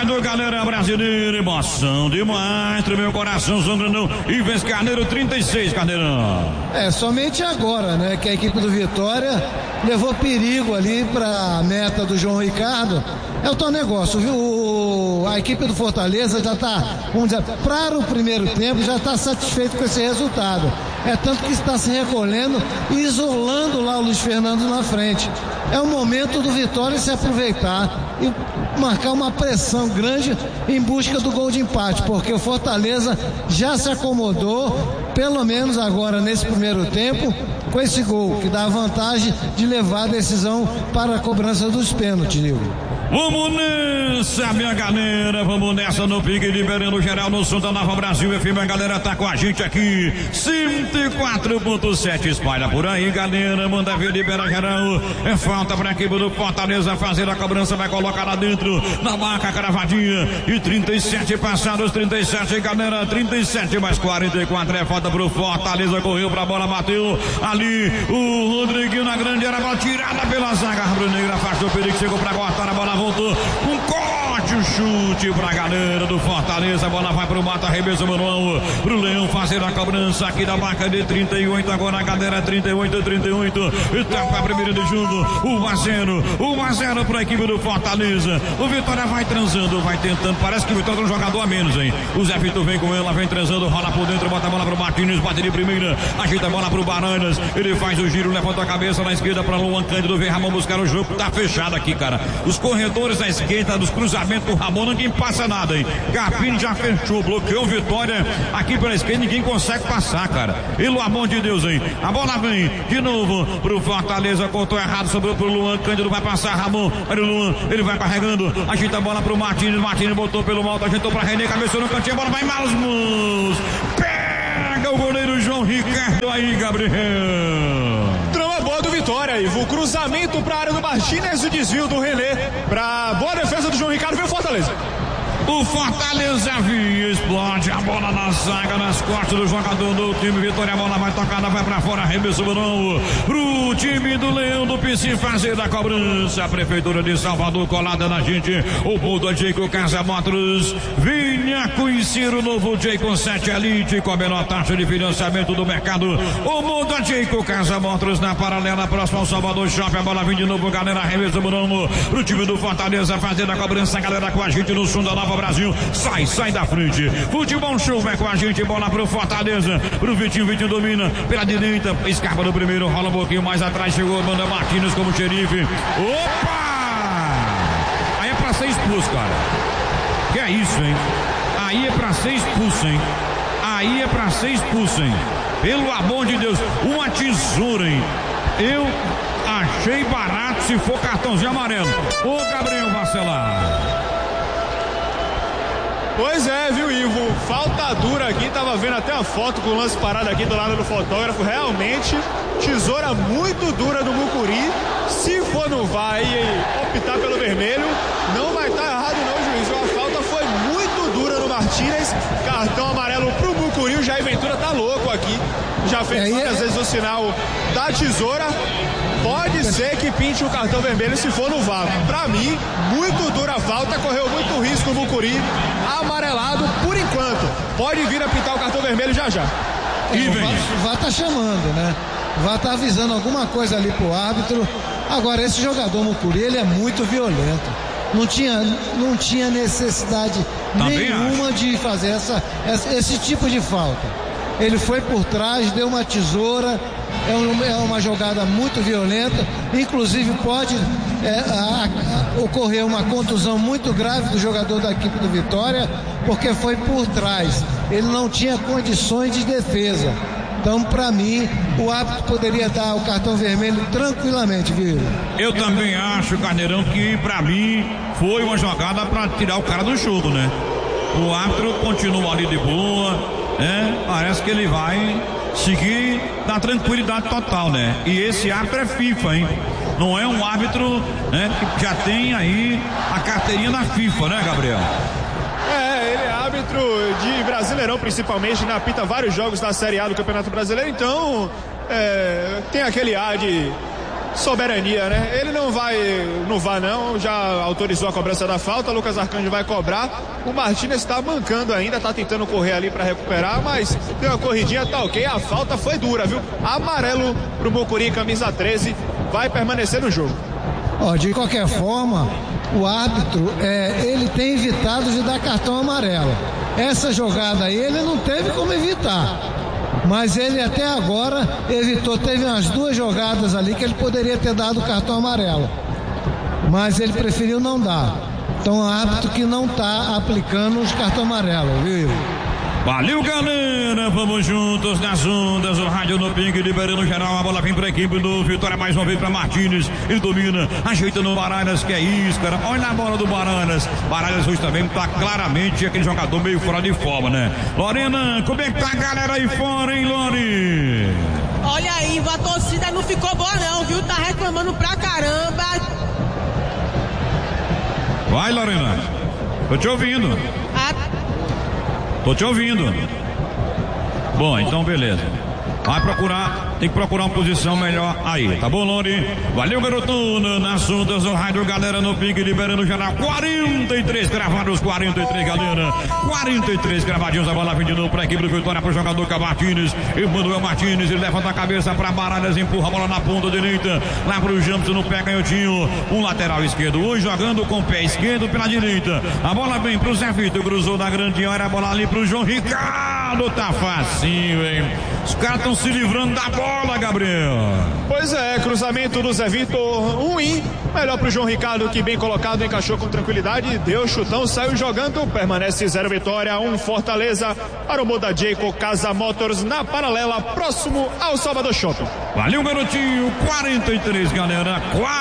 Obrigado, galera brasileira. Emoção demais, meu coração sangrando. Ives Carneiro, 36, Carneirão. Somente agora, né, que a equipe do Vitória levou perigo ali para a meta do João Ricardo. É o tal negócio, viu? A equipe do Fortaleza já está, vamos dizer, para o primeiro tempo, já está satisfeito com esse resultado. É tanto que está se recolhendo e isolando lá o Luiz Fernando na frente. É o momento do Vitória se aproveitar e marcar uma pressão grande em busca do gol de empate, porque o Fortaleza já se acomodou, pelo menos agora nesse primeiro tempo, com esse gol que dá a vantagem de levar a decisão para a cobrança dos pênaltis, Nildo. Vamos nessa, minha galera, vamos nessa no pique, liberando geral no som da Nova Brasil FM. A galera tá com a gente aqui, 104.7, espalha por aí, galera, manda ver, libera geral. É falta pra equipe do Fortaleza fazer a cobrança, vai colocar lá dentro, na marca cravadinha, e 37 passados, 37, galera, 37 mais 44, é falta pro Fortaleza, correu pra bola, bateu ali, o Rodriguinho na grande área, bola tirada pela zaga rubro-negra, afastou o perigo, chegou pra cortar a bola, voltou com corte, o chute pra galera do Fortaleza, a bola vai pro Mata, arremesso manual pro Leão fazer a cobrança aqui da marca de 38, agora a galera 38, etapa primeira de jogo, 1-0 pra equipe do Fortaleza. O Vitória vai transando, vai tentando, parece que o Vitória é um jogador a menos, hein? O Zé Vitor vem com ela, vem transando, rola por dentro, bota a bola pro Martins, bate de primeira, ajeita a bola pro Baranas, ele faz o giro, levanta a cabeça na esquerda pra Luan Cândido, vem Ramon buscar o jogo, tá fechado aqui, cara. Os corredores da esquerda, dos cruzamentos do Ramon, ninguém passa nada, hein? Carpini já fechou, bloqueou Vitória aqui pela esquerda, ninguém consegue passar, cara. Pelo amor de Deus, hein? A bola vem de novo pro Fortaleza, cortou errado, sobrou pro Luan Cândido, vai passar Ramon, olha o Luan, ele vai carregando, ajeita a bola pro Martins botou pelo malto, ajeitou pra René, cabeçou no cantinho, a bola vai em malas mãos, pega o goleiro João Ricardo aí, Gabriel. Trama boa do Vitória, Ivo, cruzamento pra área do Martínez, o desvio do René, pra boa defesa do João Ricardo, veio o Fortaleza. O Fortaleza via, explode a bola na zaga, nas costas do jogador do time Vitória, a bola vai tocada, vai pra fora, arremesso não pro time do Leão do PC fazer a cobrança. A Prefeitura de Salvador colada na gente, o Mundo Jayco Casa Motors, vinha conhecer o novo Jayco 7 Elite com a menor taxa de financiamento do mercado. O Mundo Jayco Casa Motors na paralela, próximo ao Salvador Shopping, a bola vem de novo, galera, arremesso não pro time do Fortaleza fazer a cobrança, galera com a gente no som da Nova Brasil, sai da frente, Futebol Show vai com a gente, bola pro Fortaleza, pro Vitinho domina, pela direita, escapa no primeiro, rola um pouquinho mais atrás, chegou, manda Martins como xerife, opa! Aí é pra ser expulso, cara, que é isso, hein? Aí é pra ser expulso, hein? Aí é pra ser expulso, hein? Pelo amor de Deus, uma tesoura, hein? Eu achei barato se for cartãozinho amarelo. Ô Gabriel Bacelar. Pois é, viu, Ivo? Falta dura aqui, tava vendo até a foto com o lance parado aqui do lado do fotógrafo. Realmente, tesoura muito dura do Mucuri. Se for no VAR e optar pelo vermelho, não vai estar errado não, juiz. A falta foi muito dura no Martínez. Cartão amarelo pro Mucuri. O Jair Ventura tá louco aqui. Já fez várias vezes o sinal da tesoura. Pode ser que pinte o cartão vermelho se for no VAR. Pra mim, muito dura a falta, correu muito risco o Mucuri, amarelado por enquanto. Pode vir a pintar o cartão vermelho já. O VAR tá chamando, né? O VAR tá avisando alguma coisa ali pro árbitro. Agora, esse jogador Mucuri, ele é muito violento. Não tinha necessidade nenhuma de fazer esse tipo de falta. Ele foi por trás, deu uma tesoura. É uma jogada muito violenta, inclusive pode ocorrer uma contusão muito grave do jogador da equipe do Vitória, porque foi por trás, ele não tinha condições de defesa. Então, para mim, o árbitro poderia dar o cartão vermelho tranquilamente, viu? Eu também acho, Carneirão, que para mim foi uma jogada para tirar o cara do jogo, né? O árbitro continua ali de boa, parece que ele vai seguir na tranquilidade total, né? E esse árbitro é FIFA, hein? Não é um árbitro, né, que já tem aí a carteirinha da FIFA, né, Gabriel? Ele é árbitro de Brasileirão, principalmente, né? Apita vários jogos da Série A do Campeonato Brasileiro, então tem aquele ar de soberania, né? Ele não vai não, já autorizou a cobrança da falta, Lucas Arcanjo vai cobrar, o Martínez está mancando ainda, está tentando correr ali para recuperar, mas deu uma corridinha, tá ok, a falta foi dura, viu? Amarelo pro Mucuri, camisa 13, vai permanecer no jogo. De qualquer forma, o árbitro, ele tem evitado de dar cartão amarelo. Essa jogada aí ele não teve como evitar, mas ele até agora evitou. Teve umas 2 jogadas ali que ele poderia ter dado cartão amarelo, mas ele preferiu não dar. Então, o árbitro que não está aplicando os cartão amarelo, viu? Valeu, galera, vamos juntos nas ondas, o rádio no ping, liberando geral, a bola vem pra equipe do Vitória, mais uma vez pra Martínez, ele domina, ajeita no Baralhas, que é isso, cara, olha a bola do Baralhas hoje também tá claramente aquele jogador meio fora de forma, né? Lorena, como é que tá a galera aí fora, hein, Lori? Olha aí, a torcida não ficou boa não, viu, tá reclamando pra caramba. Vai, Lorena, tô te ouvindo. Tô te ouvindo. Bom, então beleza. Vai procurar, tem que procurar uma posição melhor aí, tá bom, Lori? Valeu, garotona, nas ondas do rádio, galera, no pique, liberando geral, 43 gravados, 43, galera, 43 gravadinhos, a bola vem de novo pra equipe do Vitória, pro jogador que é Martínez, Emanuel Martínez, ele levanta a cabeça pra Baralhas, empurra a bola na ponta direita, lá pro Jampson, no pé canhotinho, um lateral esquerdo, hoje jogando com o pé esquerdo pela direita, a bola vem pro Zé Vitor, cruzou da grande área, a bola ali pro João Ricardo, tá facinho, hein? Os caras estão se livrando da bola, Gabriel. Pois é, cruzamento do Zé Vitor, ruim, melhor pro João Ricardo, que bem colocado, encaixou com tranquilidade, deu chutão, saiu jogando, permanece 0 Vitória, 1 Fortaleza, para o Moda Jayco Casa Motors, na paralela, próximo ao Salvador Shopping. Valeu, garotinho, 43, galera,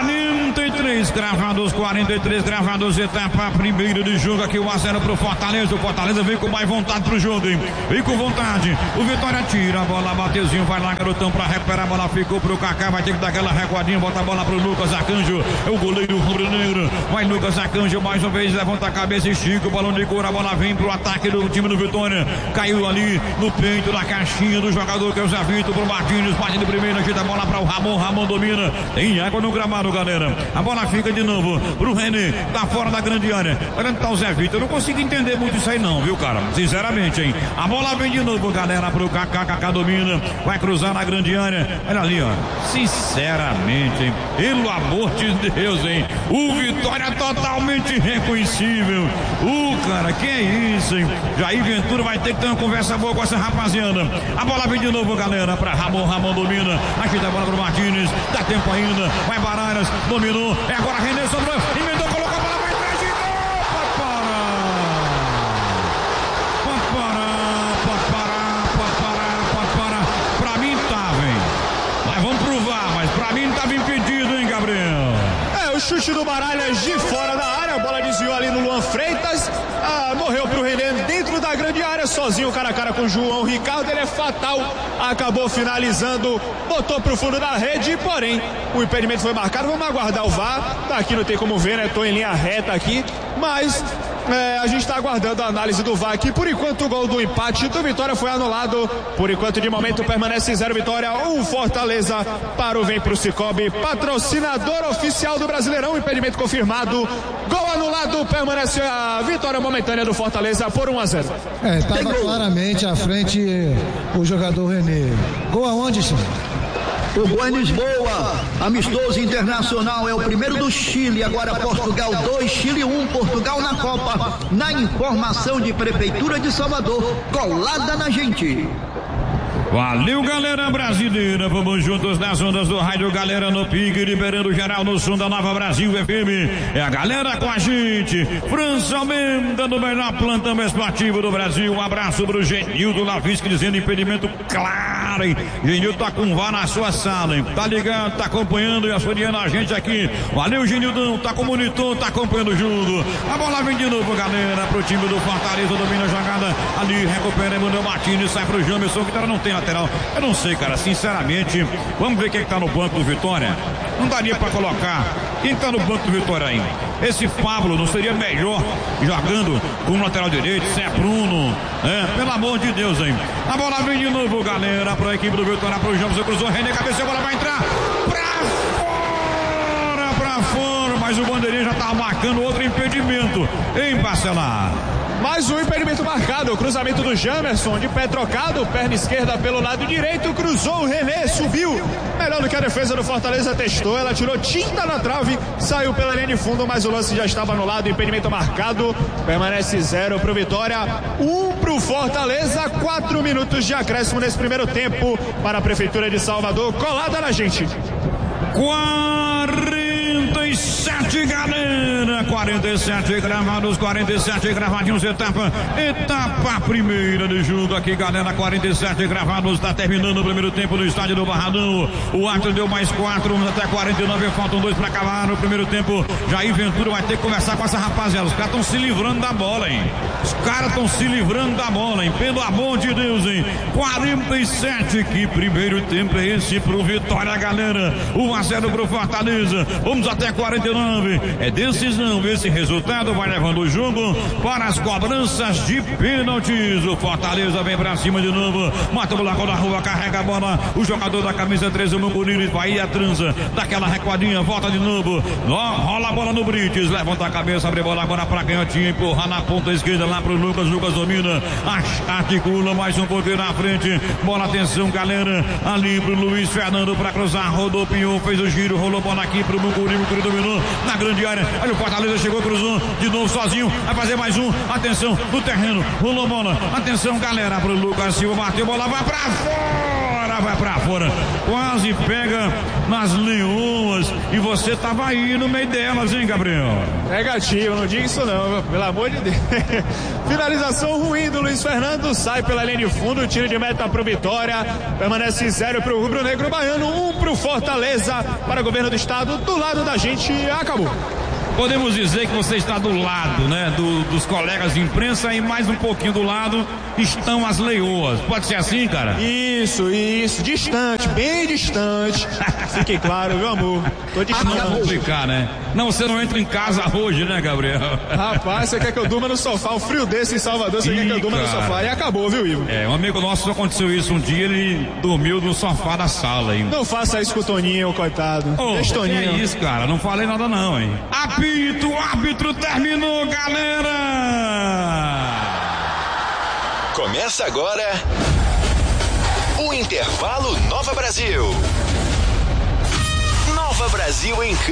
43 gravados, etapa primeira de jogo aqui, o 1-0 pro Fortaleza, o Fortaleza veio com mais vontade pro jogo, hein? Veio com vontade, o Vitória tira a bola, Mateuzinho vai lá, garotão, pra recuperar a bola, ficou pro Kaká, vai ter que dar aquela recuadinha, bota a bola pro Lucas Arcanjo, é o goleiro rubro-negro, vai Lucas Arcanjo, mais uma vez, levanta a cabeça, estica o balão de couro, a bola vem pro ataque do time do Vitória, caiu ali no peito da caixinha do jogador que é o Zé Vitor, pro Martínez, bate de primeira, agita a bola para o Ramon domina, tem água no gramado, galera, a bola fica de novo pro René, tá fora da grande área, olha tá o Zé Vitor, eu não consigo entender muito isso aí não, viu, cara, sinceramente, hein, a bola vem de novo, galera, pro Kaká domina, vai cruzar na grande área, olha ali, ó, sinceramente, hein, pelo amor de Deus, hein, o Vitória totalmente reconhecível, cara, que é isso, hein, Jair Ventura vai ter que ter uma conversa boa com essa rapaziada, a bola vem de novo, galera, pra Ramon domina, agita a bola pro Martínez, dá tempo ainda, vai Baralhas, dominou, é agora René sobrou, emendou, colocou a bola, vai atrás de gol, pode parar, pra mim tava, hein, mas vamos provar, mas pra mim tava impedido, hein, Gabriel? O chute do Baralhas de fora da área, a bola desviou ali no Luan Freitas, morreu pro René dentro da grande área, sozinho, cara a cara com o João Ricardo, ele é fatal, acabou finalizando, botou pro fundo da rede, porém, o impedimento foi marcado, vamos aguardar o VAR, daqui não tem como ver, né, tô em linha reta aqui, mas a gente está aguardando a análise do VAR aqui. Por enquanto o gol do empate do Vitória foi anulado. Por enquanto de momento permanece 0 Vitória, 1 Fortaleza. Para o Vem Pro Cicobi, patrocinador oficial do Brasileirão, impedimento confirmado, gol anulado, permanece a vitória momentânea do Fortaleza por 1-0. Estava claramente à frente o jogador René. Gol aonde, senhor? O gol em Lisboa, amistoso internacional, é o primeiro do Chile, agora Portugal 2, Chile 1, Portugal na Copa, na informação de Prefeitura de Salvador, colada na gente. Valeu, galera brasileira, vamos juntos nas ondas do rádio, galera no pique, liberando geral no som da Nova Brasil FM, é a galera com a gente, França Almeida no melhor plantão esportivo do Brasil, um abraço pro Genildo Lavisque dizendo impedimento claro, hein? Genildo tá com VAR na sua sala, hein? Tá ligado, tá acompanhando e assediando a gente aqui, valeu Genildão, tá com monitor, tá acompanhando junto, a bola vem de novo, galera, pro time do Fortaleza, domina a jogada, ali recupera Emanuel Martínez, sai pro Jamerson, que não tem lateral, eu não sei, cara, sinceramente, vamos ver quem tá no banco do Vitória, não daria pra colocar quem tá no banco do Vitória ainda, esse Pablo não seria melhor jogando com o lateral direito, se é Bruno, pelo amor de Deus, hein, a bola vem de novo, galera, pra equipe do Vitória, pro Jamerson, cruzou, René, cabeceou, a bola vai entrar pra fora! mas o bandeirinha já tá marcando outro impedimento em Bacelar. Mais um impedimento marcado, o cruzamento do Jamerson, de pé trocado, perna esquerda pelo lado direito, cruzou o René, subiu, melhor do que a defesa do Fortaleza testou, ela tirou tinta na trave, saiu pela linha de fundo, mas o lance já estava anulado, impedimento marcado, permanece 0 pro Vitória, 1 pro Fortaleza, 4 minutos de acréscimo nesse primeiro tempo para a Prefeitura de Salvador, colada na gente. 47, galera, 47 gravados, 47 gravadinhos, etapa primeira de jogo aqui, galera, 47 gravados, tá terminando o primeiro tempo do estádio do Barradão, o árbitro deu mais 4, até 49, faltam 2 para acabar no primeiro tempo. Jair Ventura vai ter que conversar com essa rapaziada, os caras estão se livrando da bola, hein, os caras estão se livrando da bola, hein, pelo amor de Deus, hein, 47, que primeiro tempo é esse pro Vitória, galera, 1-0 pro Fortaleza, vamos até 49, é decisão, esse resultado vai levando o jogo para as cobranças de pênaltis. O Fortaleza vem pra cima de novo, mata o buraco da rua, carrega a bola, o jogador da camisa 13, o Mucuri, vai a transa, daquela recuadinha, volta de novo, rola a bola no Brites, levanta a cabeça, abre a bola agora pra canhotinha, empurra na ponta esquerda lá pro Lucas domina, articula mais um pouquinho na frente, bola, atenção galera, ali pro Luiz Fernando pra cruzar, rodou, pinhou, fez o giro, rolou bola aqui pro Mucuri dominou na grande área, olha o Fortaleza chegou, cruzou, de novo sozinho, vai fazer mais um, atenção, no terreno, rolou bola, atenção galera, pro Lucas Silva, bateu, bola, vai pra fora, quase pega nas leoas, e você tava aí no meio delas, hein, Gabriel? Negativo, não diga isso não, pelo amor de Deus. Finalização ruim do Luiz Fernando, sai pela linha de fundo, tiro de meta pro Vitória, permanece 0 pro Rubro Negro Baiano, 1 pro Fortaleza, para o governo do estado, do lado da gente, acabou. Podemos dizer que você está do lado, né, dos colegas de imprensa, e mais um pouquinho do lado estão as leoas. Pode ser assim, cara? Isso, distante, bem distante. Fique claro, meu amor. Tô distante. Não complicar, né? Não, você não entra em casa hoje, né, Gabriel? Rapaz, você quer que eu durma no sofá? Um frio desse em Salvador, você quer que eu durma no sofá? E acabou, viu, Ivo? Um amigo nosso aconteceu isso um dia, ele dormiu no sofá da sala ainda. Não faça isso com o Toninho, coitado. Deixa Toninho. É isso, cara, não falei nada não, hein? Apito, o árbitro terminou, galera! Começa agora o Intervalo Nova Brasil. Nova Brasil em campo.